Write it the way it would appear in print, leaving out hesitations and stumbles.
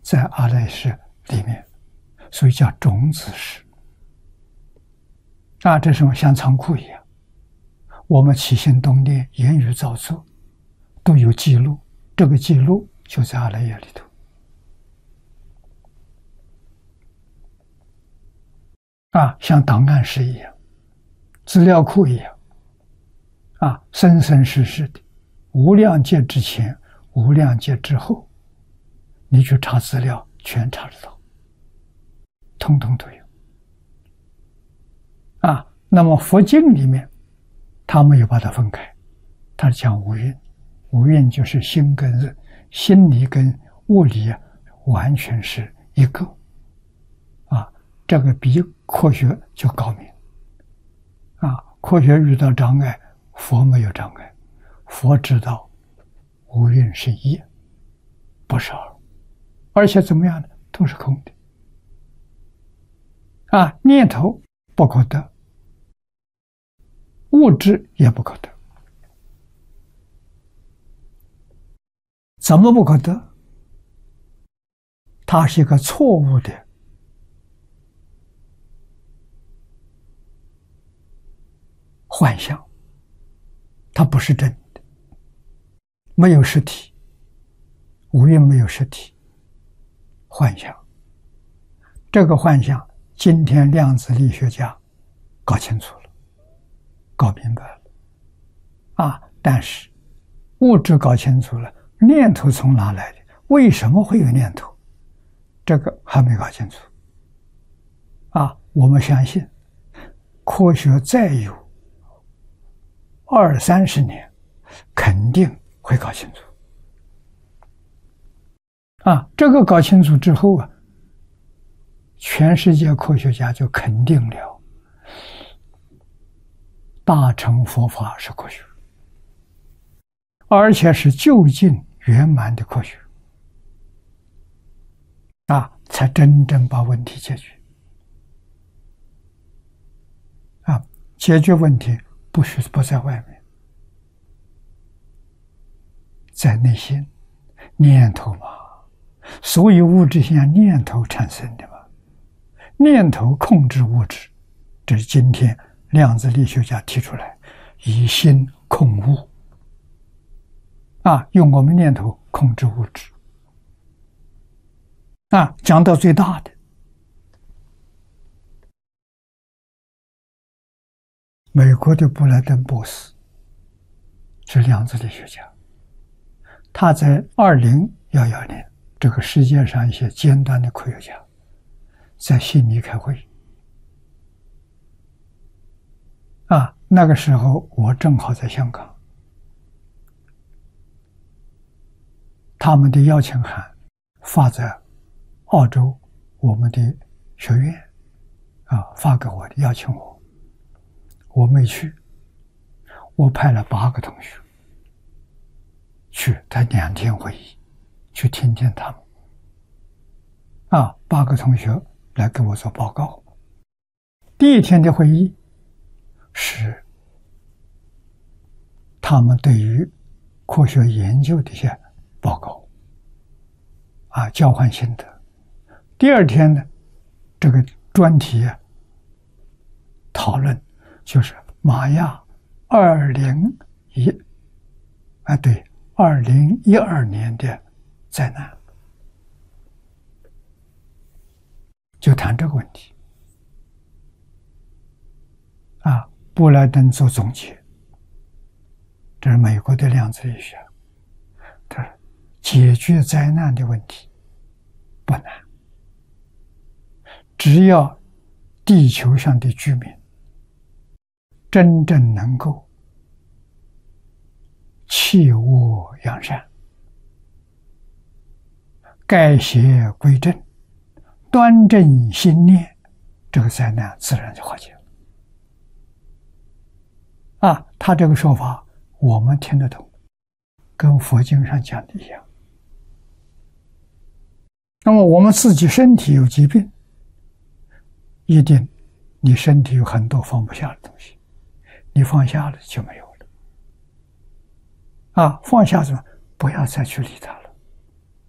在阿赖识里面，所以叫种子识。这什么像仓库一样，我们起心动念、言语造作都有记录，这个记录就在阿赖耶里头。像档案室一样，资料库一样，生生世世的，无量劫之前、无量劫之后，你去查资料，全查得到，通通都有。那么佛经里面，他没有把它分开，他讲五蕴，五蕴就是心跟心理跟物理完全是一个。这个比科学就高明。科学遇到障碍，佛没有障碍，佛知道五蕴是一，不是二，而且怎么样呢？都是空的。念头不可得，物质也不可得。怎么不可得？它是一个错误的幻象，它不是真的，没有实体，五蕴没有实体，幻象。这个幻象，今天量子力学家搞清楚了，搞明白了。但是物质搞清楚了，念头从哪来的？为什么会有念头？这个还没搞清楚。我们相信，科学再有20-30年，肯定会搞清楚。这个搞清楚之后全世界科学家就肯定了，大乘佛法是科学，而且是究竟圆满的科学。才真正把问题解决。解决问题不在外面，在内心，念头嘛，所有物质现象念头产生的嘛，念头控制物质，这是今天量子力学家提出来，以心控物，用我们念头控制物质。讲到最大的，美国的布莱登博士是量子力学家，他在2011年，这个世界上一些尖端的科学家在悉尼开会。那个时候我正好在香港，他们的邀请函发在澳洲我们的学院发给我的，邀请我没去，我派了8个同学去，他2天会议去听听他们8个同学来给我做报告。第1天的会议是他们对于科学研究的一些报告交换心得。第2天呢，这个专题讨论就是玛雅2012年的灾难，就谈这个问题。布莱登做总结，这是美国的量子力学，他说解决灾难的问题不难，只要地球上的居民真正能够弃恶扬善，改邪归正，端正心念，这个灾难自然就化解了。他这个说法我们听得懂，跟佛经上讲的一样。那么我们自己身体有疾病，一定你身体有很多放不下的东西，你放下了就没有了。放下什么？不要再去理它了。